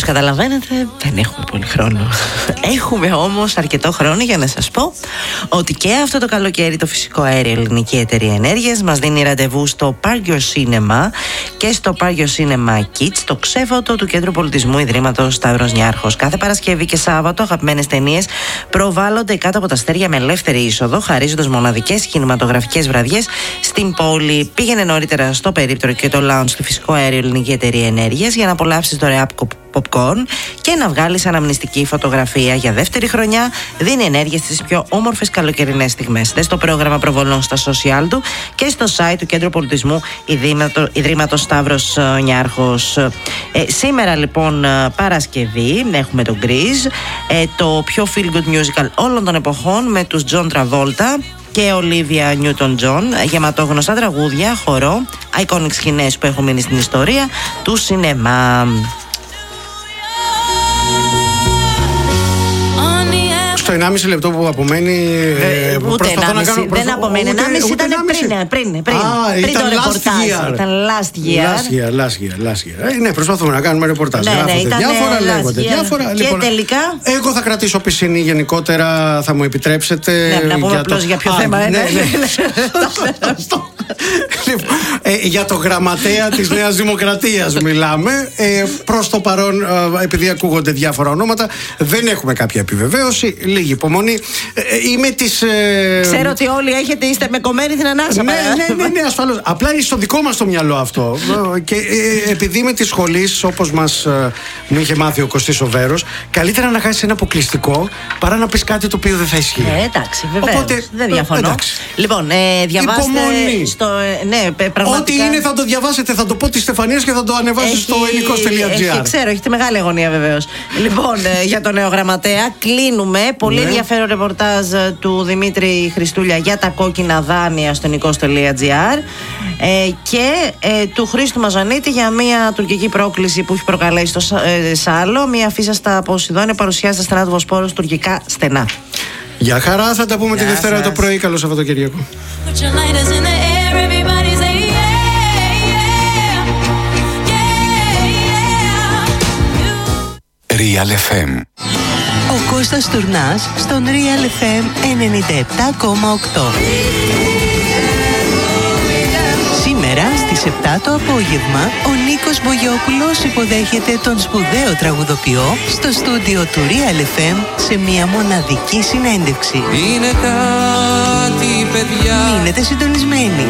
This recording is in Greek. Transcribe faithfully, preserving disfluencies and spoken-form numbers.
καταλαβαίνετε, δεν έχουμε πολύ χρόνο. Έχουμε όμως αρκετό χρόνο για να σας πω ότι και αυτό το καλοκαίρι το Φυσικό Αέριο Ελληνική Εταιρεία Ενέργειας μας δίνει ραντεβού στο Park Your Cinema και στο Park Your Cinema Kids, το ξέφωτο του Κέντρου Πολιτισμού Ιδρύματος Σταύρος Νιάρχος. Κάθε Παρασκευή και Σάββατο αγαπημένες ταινίες προβάλλονται κάτω από τα αστέρια με ελεύθερη είσοδο, χαρίζοντας μοναδικές κινηματογραφικές βραδιές στην πόλη. Πήγαινε νωρίτερα στο περίπτερο και το lounge του Φυσικό Αέριο Ελληνική Εταιρεία Ενέργειας για να απολαύσεις δωρεά popcorn και να βγάλεις αναμνηστική φωτογραφία. Για δεύτερη χρονιά δίνει ενέργεια στις πιο όμορφες καλοκαιρινές στιγμές. Δες το πρόγραμμα προβολών στα social του και στο site του Κέντρου Πολιτισμού Ιδρύματος Σταύρος Νιάρχος. Ε, σήμερα λοιπόν Παρασκευή έχουμε το Grease, ε, το πιο feel good musical όλων των εποχών με τους John Travolta και Olivia Newton-John, γεματόγνωστα τραγούδια, χορό, iconic σκηνές που έχουν μείνει στην ιστορία του σινεμά. Στο ενάμιση λεπτό που απομένει. Ε, ούτε ενάμιση, κάνω, δεν απομένει. ενάμιση ήταν πριν, πριν, πριν, Α, πριν ήταν το ρεπορτάζ. Ήταν last year. Last year, last year, last year. Ε, ναι, προσπαθούμε να κάνουμε ρεπορτάζ. Ναι, ναι, ήταν διάφορα, λέγονται. Διάφορα. Και λοιπόν, τελικά. Εγώ θα κρατήσω πισινή γενικότερα, θα μου επιτρέψετε. Ναι, να πούμε απλώς για ποιο θέμα είναι. ε, για το γραμματέα της Νέας Δημοκρατίας μιλάμε. Ε, προς το παρόν, ε, επειδή ακούγονται διάφορα ονόματα, δεν έχουμε κάποια επιβεβαίωση. Λίγη υπομονή. Ε, είμαι της. Ε... Ξέρω ότι όλοι έχετε, είστε με κομμένη την ανάσα. Ναι, ναι, ναι, ναι, ασφαλώς. Απλά είναι στο δικό μας το μυαλό αυτό. Και ε, επειδή είμαι της σχολής, όπως μας ε, μου είχε μάθει ο Κωστής ο Βέρος, καλύτερα να χάσεις ένα αποκλειστικό παρά να πεις κάτι το οποίο δεν θα ισχύει. Ε, εντάξει, βεβαίως. Οπότε, δεν διαφωνώ. Εντάξει. Λοιπόν, ε, διαβάστε. Υπομονή. Στο, ε, ναι, πραγματικά. Ό,τι είναι θα το διαβάσετε, θα το πω τη Στεφανίας και θα το ανεβάσω έχει, στο ελληνικός τελεία τζι άρ. Ξέρω, έχετε μεγάλη αγωνία βεβαίως. Λοιπόν, ε, για τον νέο γραμματέα, κλείνουμε. Πολύ ναι. ενδιαφέρον ρεπορτάζ του Δημήτρη Χριστούλια για τα κόκκινα δάνεια στο ελληνικός τελεία τζι άρ ε, και ε, του Χρήστου Μαζανίτη για μια τουρκική πρόκληση που έχει προκαλέσει στο ε, Σάλο. Μια φύσα στα Ποσειδόνια παρουσιάζει στα στενά του Βοσπόρου τουρκικά στενά. Γεια χαρά, θα τα πούμε Γεια τη Δευτέρα σας. Το πρωί. Καλό Σαββατοκύριακο. Real εφ εμ. Ο Κώστας Τουρνάς στον Real εφ εμ ενενήντα επτά κόμμα οκτώ. Σήμερα στις επτά το απόγευμα ο Νίκος Μπογιόπουλος υποδέχεται τον σπουδαίο τραγουδοποιό στο στούντιο του Real εφ εμ σε μια μοναδική συνέντευξη. Είναι κάτι παιδιά. Μείνετε συντονισμένοι.